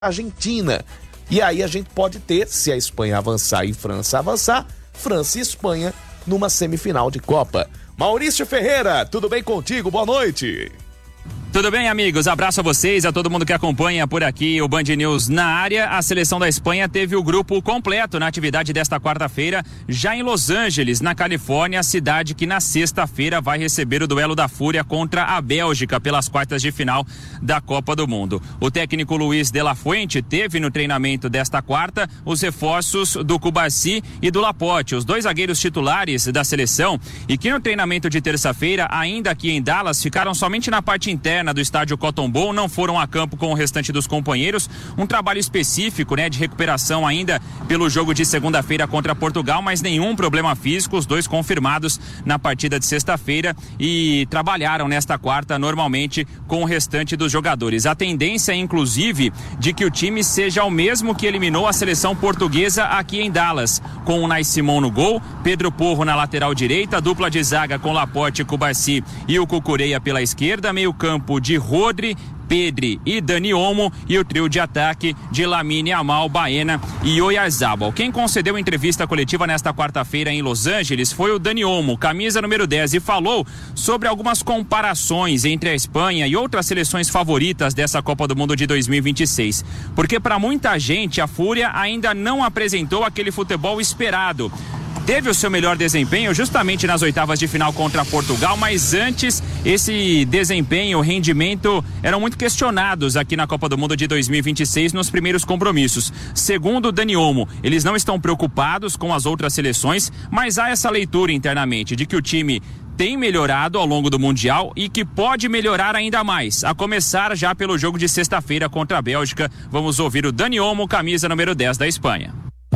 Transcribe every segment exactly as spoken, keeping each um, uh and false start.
Argentina. E aí a gente pode ter, se a Espanha avançar e França avançar, França e Espanha numa semifinal de Copa. Maurício Ferreira, tudo bem contigo? Boa noite. Tudo bem, amigos? Abraço a vocês, a todo mundo que acompanha por aqui o Band News na área. A seleção da Espanha teve o grupo completo na atividade desta quarta-feira, já em Los Angeles, na Califórnia, cidade que na sexta-feira vai receber o duelo da Fúria contra a Bélgica pelas quartas de final da Copa do Mundo. O técnico Luiz de la Fuente teve no treinamento desta quarta os reforços do Cubarsí e do Laporte, os dois zagueiros titulares da seleção, e que no treinamento de terça-feira, ainda aqui em Dallas, ficaram somente na parte interna do estádio Cotton Bowl, não foram a campo com o restante dos companheiros. Um trabalho específico, né, de recuperação ainda pelo jogo de segunda-feira contra Portugal, mas nenhum problema físico, os dois confirmados na partida de sexta-feira e trabalharam nesta quarta normalmente com o restante dos jogadores. A tendência, inclusive, de que o time seja o mesmo que eliminou a seleção portuguesa aqui em Dallas, com o Nai Simon no gol, Pedro Porro na lateral direita, dupla de zaga com Laporte, Cubarsí e o Cucurella pela esquerda, meio campo de Rodri, Pedri e Dani Olmo e o trio de ataque de Lamine Yamal, Baena e Oyarzabal. Quem concedeu entrevista coletiva nesta quarta-feira em Los Angeles foi o Dani Olmo, camisa número dez, e falou sobre algumas comparações entre a Espanha e outras seleções favoritas dessa Copa do Mundo de dois mil e vinte e seis. Porque para muita gente a Fúria ainda não apresentou aquele futebol esperado. Teve o seu melhor desempenho justamente nas oitavas de final contra Portugal, mas antes esse desempenho, o rendimento eram muito questionados aqui na Copa do Mundo de dois mil e vinte e seis nos primeiros compromissos. Segundo o Dani Olmo, eles não estão preocupados com as outras seleções, mas há essa leitura internamente de que o time tem melhorado ao longo do Mundial e que pode melhorar ainda mais, a começar já pelo jogo de sexta-feira contra a Bélgica. Vamos ouvir o Dani Olmo, camisa número dez da Espanha.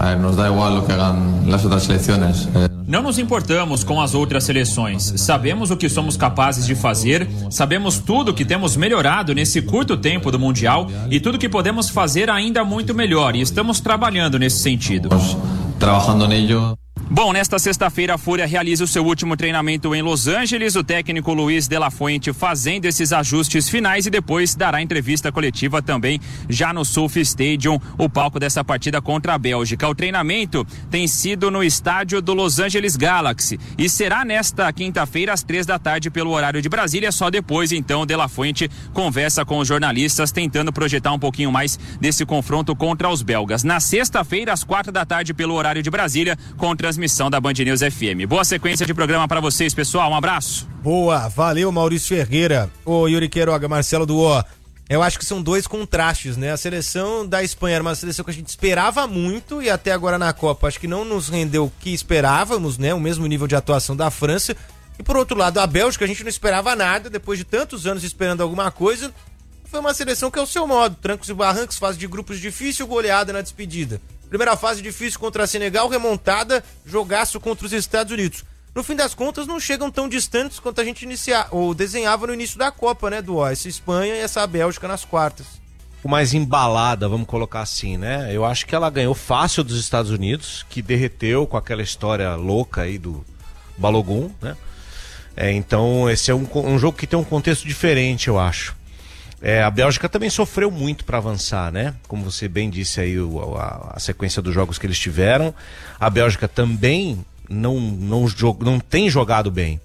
Não nos importamos com as outras seleções. Sabemos o que somos capazes de fazer, sabemos tudo que temos melhorado nesse curto tempo do Mundial e tudo que podemos fazer ainda muito melhor, e estamos trabalhando nesse sentido. Trabalhando nele. Bom, nesta sexta-feira a Fúria realiza o seu último treinamento em Los Angeles, o técnico Luiz de la Fuente fazendo esses ajustes finais e depois dará entrevista coletiva também já no Surf Stadium, o palco dessa partida contra a Bélgica. O treinamento tem sido no estádio do Los Angeles Galaxy e será nesta quinta-feira às três da tarde pelo horário de Brasília. Só depois então de la Fuente conversa com os jornalistas tentando projetar um pouquinho mais desse confronto contra os belgas. Na sexta-feira às quatro da tarde pelo horário de Brasília, com transmissão da Band News F M. Boa sequência de programa para vocês, pessoal. Um abraço. Boa, valeu, Maurício Ferreira. Ô, Yuri Queiroga, Marcelo do O. Eu acho que são dois contrastes, né? A seleção da Espanha era uma seleção que a gente esperava muito e até agora na Copa acho que não nos rendeu o que esperávamos, né? O mesmo nível de atuação da França. E por outro lado, a Bélgica a gente não esperava nada, depois de tantos anos esperando alguma coisa. Foi uma seleção que é o seu modo, trancos e barrancos, fase de grupos difícil, goleada na despedida. Primeira fase difícil contra a Senegal, remontada, jogaço contra os Estados Unidos. No fim das contas, não chegam tão distantes quanto a gente iniciar, ou desenhava no início da Copa, né, do ó, essa Espanha e essa Bélgica nas quartas. O mais embalada, vamos colocar assim, né? Eu acho que ela ganhou fácil dos Estados Unidos, que derreteu com aquela história louca aí do Balogun, né? É, então, esse é um, um jogo que tem um contexto diferente, eu acho. É, a Bélgica também sofreu muito para avançar, né? Como você bem disse aí, o, a, a sequência dos jogos que eles tiveram. A Bélgica também não, não, não tem jogado bem.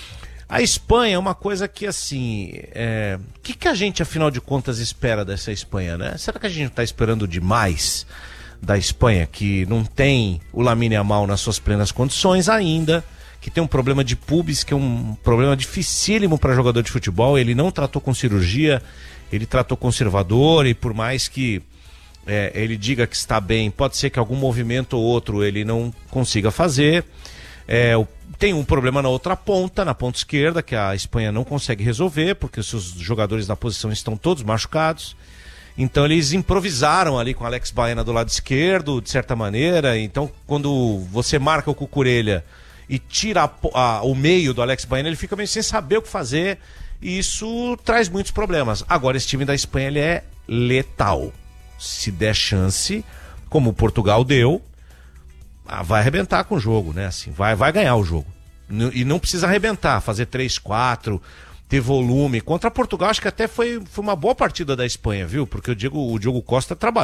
A Espanha é uma coisa que, assim, é... o que, que a gente, afinal de contas, espera dessa Espanha, né? Será que a gente está esperando demais da Espanha, que não tem o Lamine Yamal nas suas plenas condições ainda, que tem um problema de pubis, que é um problema dificílimo para jogador de futebol. Ele não tratou com cirurgia, ele tratou conservador, e por mais que é, ele diga que está bem, pode ser que algum movimento ou outro ele não consiga fazer. É, o, tem um problema na outra ponta, na ponta esquerda, que a Espanha não consegue resolver, porque os seus jogadores da posição estão todos machucados. Então eles improvisaram ali com o Alex Baena do lado esquerdo, de certa maneira. Então quando você marca o Cucurella e tira a, a, o meio do Alex Baena, ele fica meio sem saber o que fazer, e isso traz muitos problemas. Agora, esse time da Espanha, ele é letal. Se der chance, como o Portugal deu, vai arrebentar com o jogo, né? Assim, vai, vai ganhar o jogo. E não precisa arrebentar, fazer três, quatro, ter volume. Contra Portugal, acho que até foi, foi uma boa partida da Espanha, viu? Porque o Diego, o Diogo Costa trabalhou.